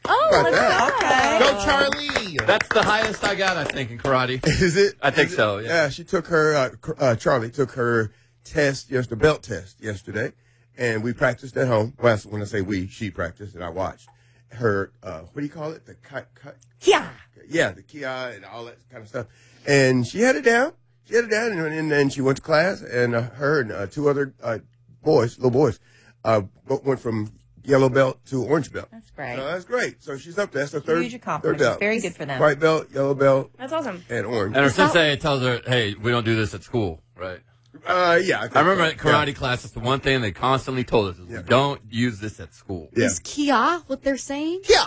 Oh, okay. Go, Charlie. That's the highest I got, I think, in karate. Is it? I think so, yeah. Yeah, she took her, Charlie took her test, the belt test yesterday, and we practiced at home. Well, when I say we, she practiced, and I watched her, what do you call it? The Kia. Yeah, the Kia and all that kind of stuff. And she had it down. And then she went to class, and her and two other little boys, went from yellow belt to orange belt. That's great. So that's great. So she's up there. That's the third. Huge accomplishment. Third belt. Very good for them. White belt, yellow belt. That's awesome. And orange. And her sensei tells her, hey, we don't do this at school, right? Yeah. I remember at karate class, it's the one thing they constantly told us is we don't use this at school. Yeah. Is Kia what they're saying? Kia.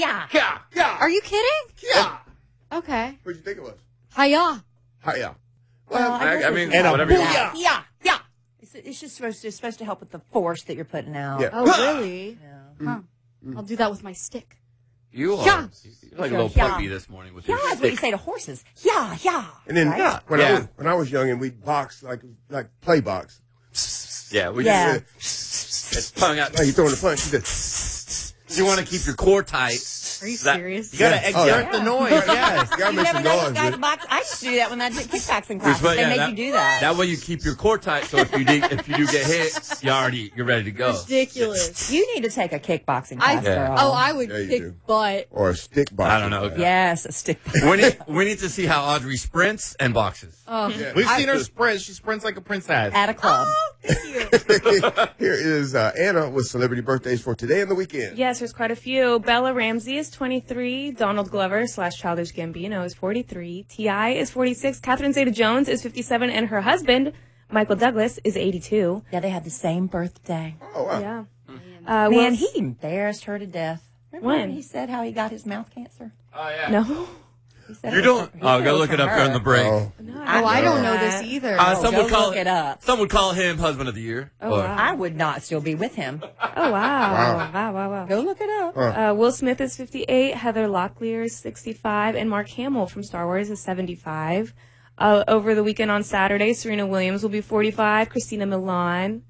Yeah. Are you kidding? Kia. Okay. What did you think it was? Hiya. Hiya. Well, I mean, and a whatever you booyah. Yeah. It's just supposed to help with the force that you're putting out. Yeah. Oh, really? Yeah. Huh. I'll do that with my stick. You are Yeah. you're like a little Yeah. puppy this morning with Yeah, your that's what you stick. say to horses. Yeah. And then Right? when I was young and we'd box like play box. Yeah, we Yeah. just it's tongue out. Like you throwing a punch, you just You want to keep your core tight. Are you That- serious? You gotta exert yeah. the noise. Yes. you gotta You make never some know noise. what guy man. to box. I used to do that when I did kickboxing classes. But, They yeah, make you do that. That way you keep your core tight. So if you do get hit, you're ready to go. Ridiculous. You need to take a kickboxing class, girl. I would Yeah, you kick do. butt. Or a stick box. I don't know. Yes, a stick. We need to see how Audrey sprints and boxes. Oh, Yeah. We've seen her sprint. She sprints like a princess. At a club. thank you. Here is Anna with celebrity birthdays for today and the weekend. Yes, there's quite a few. Bella Ramsey is 23. Donald Glover / Childish Gambino is 43. T.I. is 46. Catherine Zeta-Jones is 57. And her husband, Michael Douglas, is 82. Yeah, they have the same birthday. Oh, wow. Yeah. Man, Will- he embarrassed her to death. Remember When? he said how he got his mouth cancer? Oh yeah. No. He said You it was don't. from- he Oh, said go was look it from up during her. the break. Oh. Oh, I don't know this either. Some go would call look it up. Some would call him husband of the year. Oh, Or- wow. I would not still be with him. Oh, wow. Wow. Go look it up. Will Smith is 58. Heather Locklear is 65. And Mark Hamill from Star Wars is 75. Over the weekend on Saturday, Serena Williams will be 45. Christina Milian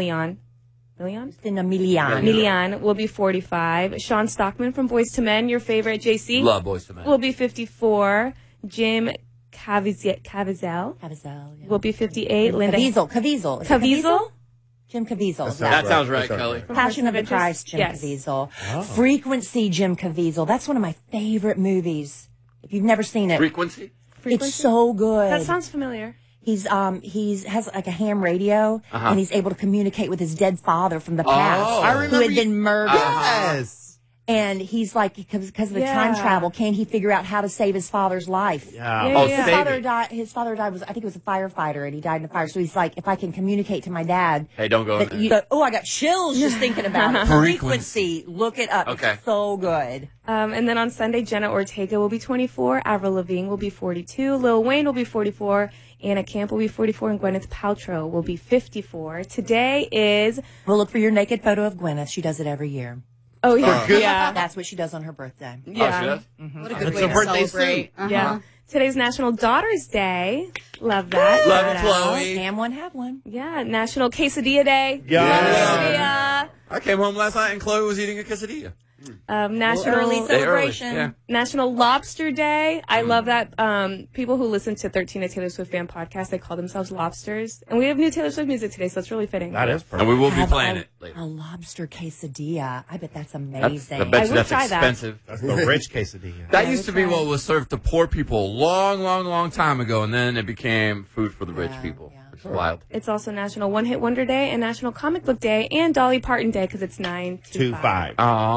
In a million. Milian will be 45. Sean Stockman from Boyz II Men, your favorite, JC, Love Boyz II Men. will be 54. Jim Caviezel Caviezel, yeah. will be 58. Linda Caviezel. Is it Caviezel? Jim Caviezel. That sounds right, That sounds Kelly. right. Passion of the Person of Christ, Jim Interest? Caviezel. Frequency, Jim Caviezel. That's one of my favorite movies. If you've never seen it, Frequency. it's so good. That sounds familiar. He's has like a ham radio, and he's able to communicate with his dead father from the past, I who remember had been murdered. Yes. And he's like, because of the Yeah. time travel, can he figure out how to save his father's life? Yeah. Yeah, Oh, yeah. save His father died I think it was a firefighter, and he died in a fire. So he's like, if I can communicate to my dad. Hey, don't go in That there. you, I got chills just thinking about it. Frequency. Look it up. Okay. It's so good. And then on Sunday, Jenna Ortega will be 24. Avril Lavigne will be 42. Lil Wayne will be 44. Anna Camp will be 44. And Gwyneth Paltrow will be 54. Today is... We'll look for your naked photo of Gwyneth. She does it every year. Oh, yeah. Yeah. That's what she does on her birthday. Oh, Yeah. she does? What a good It's way her to birthday celebrate. soon. Yeah. Today's National Daughter's Day. Love that. Love Shout it, out. Chloe. Damn one, have one. Yeah. National Quesadilla Day. Yeah. Quesadilla. I came home last night and Chloe was eating a quesadilla. National Early Day early, celebration. yeah. National Lobster Day. I love that. People who listen to 13 a Taylor Swift fan podcast, they call themselves lobsters. And we have new Taylor Swift music today, so it's really fitting. That is perfect. And we will be Have playing a, it later. A lobster quesadilla. I bet that's I amazing. bet I you would that's try that. expensive. That's the rich quesadilla. That used to be what was served to poor people a long time ago, and then it became food for the rich people. yeah. Which is wild. It's also National One Hit Wonder Day and National Comic Book Day and Dolly Parton Day because it's 9/25. 2-5.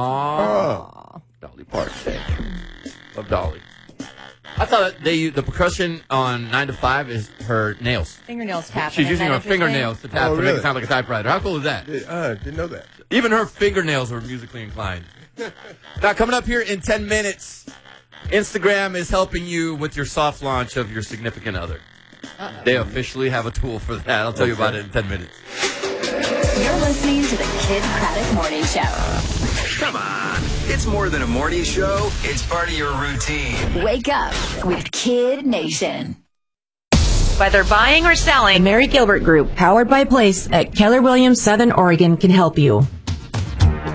Aww. Dolly Parton Day. Love Dolly. I thought the percussion on 9 to 5 is her nails. Fingernails tapping. She's Isn't using that her interesting? fingernails to tap Oh, to make really? it sound like a typewriter. How cool is that? Didn't know that. Even her fingernails were musically inclined. Now, coming up here in 10 minutes, Instagram is helping you with your soft launch of your significant other. They officially have a tool for that. I'll tell you about it in 10 minutes. You're listening to the Kid Craddock Morning Show. Come on. It's more than a morning show. It's part of your routine. Wake up with Kid Nation. Whether buying or selling, the Mary Gilbert Group, powered by Place at Keller Williams, Southern Oregon, can help you.